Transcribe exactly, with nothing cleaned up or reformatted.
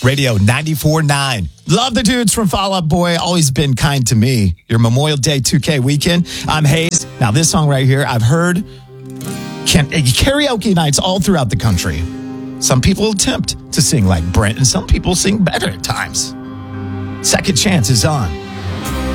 Radio ninety-four point nine. Love the dudes from Fall Out Boy. Always been kind to me. Your Memorial Day two K weekend. I'm Hayes. Now, this song right here, I've heard can, karaoke nights all throughout the country. Some people attempt to sing like Brent, and some people sing better at times. Second Chance is on.